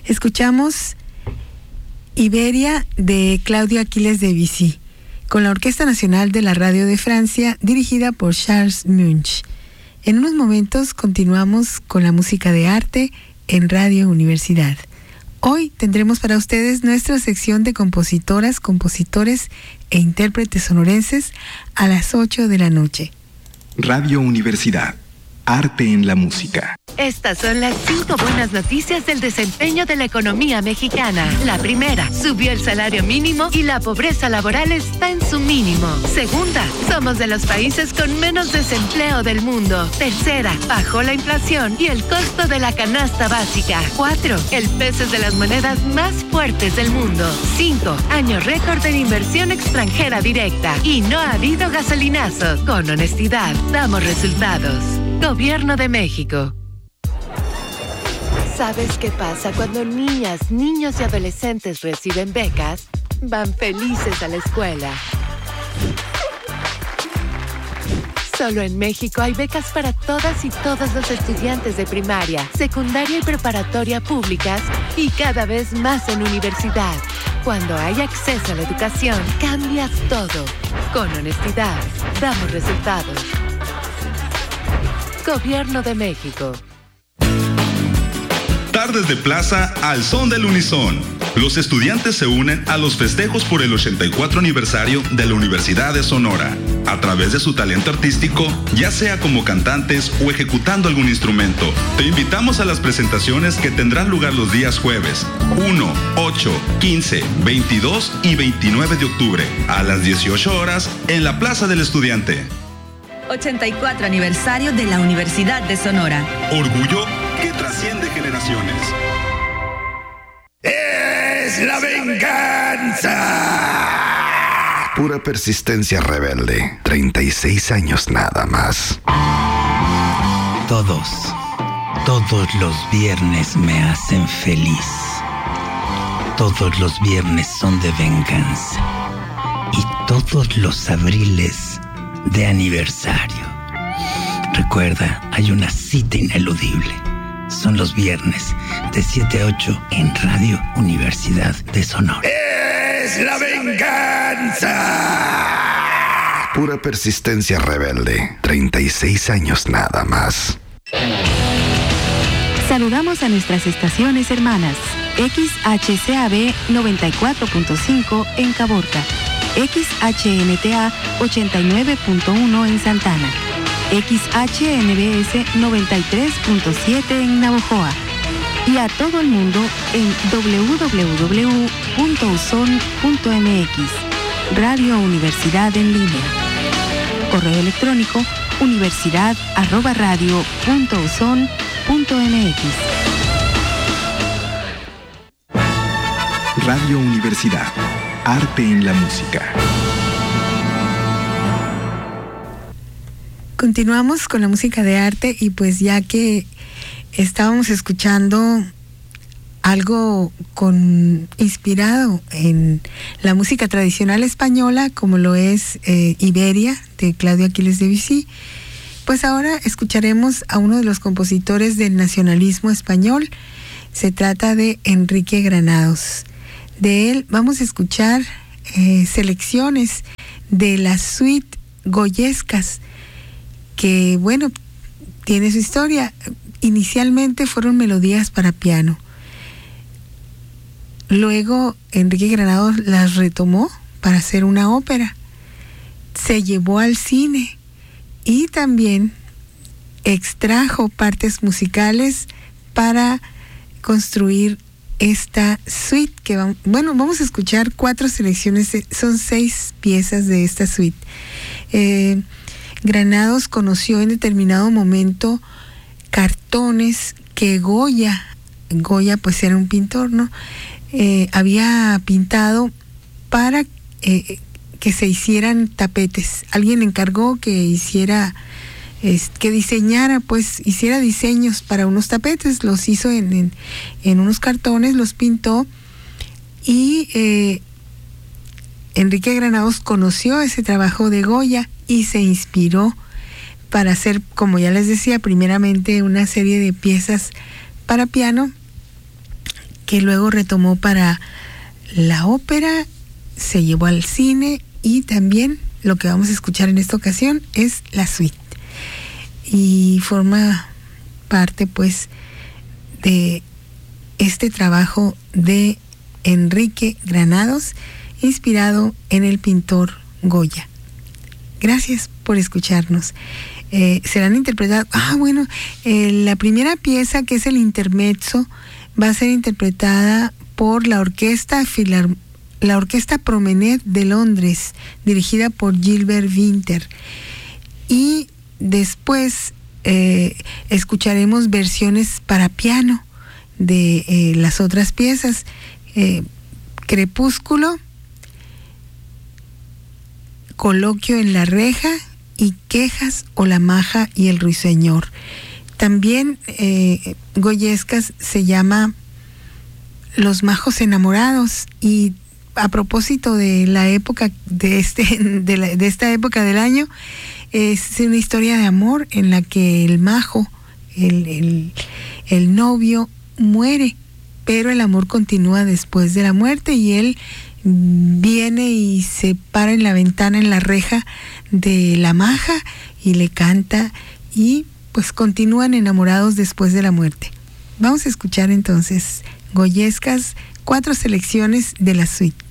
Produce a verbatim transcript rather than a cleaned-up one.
Escuchamos Iberia de Claudio Aquiles Debussy, con la Orquesta Nacional de la Radio de Francia, dirigida por Charles Munch. En unos momentos continuamos con la música de arte en Radio Universidad. Hoy tendremos para ustedes nuestra sección de compositoras, compositores e intérpretes sonorenses a las ocho de la noche. Radio Universidad. Arte en la música. Estas son las cinco buenas noticias del desempeño de la economía mexicana. La primera, subió el salario mínimo y la pobreza laboral está en su mínimo. Segunda, somos de los países con menos desempleo del mundo. Tercera, bajó la inflación y el costo de la canasta básica. Cuatro, el peso es de las monedas más fuertes del mundo. Cinco, año récord de inversión extranjera directa. Y no ha habido gasolinazos. Con honestidad, damos resultados. Gobierno de México. ¿Sabes qué pasa cuando niñas, niños y adolescentes reciben becas? Van felices a la escuela. Solo en México hay becas para todas y todos los estudiantes de primaria, secundaria y preparatoria públicas y cada vez más en universidad. Cuando hay acceso a la educación, cambias todo. Con honestidad, damos resultados. Gobierno de México. Tardes de plaza al son del unisón. Los estudiantes se unen a los festejos por el ochenta y cuatro aniversario de la Universidad de Sonora. A través de su talento artístico, ya sea como cantantes o ejecutando algún instrumento, te invitamos a las presentaciones que tendrán lugar los días jueves uno, ocho, quince, veintidós y veintinueve de octubre a las dieciocho horas en la Plaza del Estudiante. ochenta y cuatro aniversario de la Universidad de Sonora. Orgullo que trasciende generaciones. ¡Es la venganza! Pura persistencia rebelde. treinta y seis años nada más. Todos, todos los viernes me hacen feliz. Todos los viernes son de venganza. Y todos los abriles de aniversario. Recuerda, hay una cita ineludible. Son los viernes de siete a ocho en Radio Universidad de Sonora. ¡Es la venganza! Pura persistencia rebelde. treinta y seis años nada más. Saludamos a nuestras estaciones hermanas. X H C A B noventa y cuatro punto cinco en Caborca. X H N T A ochenta y nueve punto uno en Santana, X H N B S noventa y tres punto siete en Navojoa y a todo el mundo en doble u doble u doble u punto uson punto m x. Radio Universidad en línea. Correo electrónico universidad arroba radio punto uson punto m x. Radio Universidad. Arte en la música. Continuamos con la música de arte y pues ya que estábamos escuchando algo con inspirado en la música tradicional española, como lo es eh, Iberia de Claudio Aquiles Debussy, pues ahora escucharemos a uno de los compositores del nacionalismo español. Se trata de Enrique Granados. De él vamos a escuchar eh, selecciones de la suite Goyescas, que bueno, tiene su historia. Inicialmente fueron melodías para piano. Luego Enrique Granados las retomó para hacer una ópera. Se llevó al cine y también extrajo partes musicales para construir esta suite que vamos, bueno, vamos a escuchar cuatro selecciones, son seis piezas de esta suite. Eh, Granados conoció en determinado momento cartones que Goya, Goya pues era un pintor, ¿no? Eh, había pintado para eh, que se hicieran tapetes. Alguien encargó que hiciera Es, que diseñara, pues hiciera diseños para unos tapetes, los hizo en, en, en unos cartones, los pintó y eh, Enrique Granados conoció ese trabajo de Goya y se inspiró para hacer, como ya les decía, primeramente una serie de piezas para piano que luego retomó para la ópera, se llevó al cine y también lo que vamos a escuchar en esta ocasión es la suite. Y forma parte pues de este trabajo de Enrique Granados, inspirado en el pintor Goya. Gracias por escucharnos. Eh, serán interpretadas, ah bueno, eh, la primera pieza, que es el intermezzo, va a ser interpretada por la orquesta Filar, la orquesta Promenade de Londres, dirigida por Gilbert Winter. Y después eh, escucharemos versiones para piano de eh, las otras piezas. Eh, Crepúsculo, Coloquio en la reja y Quejas o la maja y el ruiseñor. También eh, Goyescas se llama Los majos enamorados, y a propósito de la época de este de, la, de esta época del año, es una historia de amor en la que el majo, el, el, el novio, muere, pero el amor continúa después de la muerte, y él viene y se para en la ventana, en la reja de la maja, y le canta, y pues continúan enamorados después de la muerte. Vamos a escuchar entonces Goyescas, cuatro selecciones de la suite.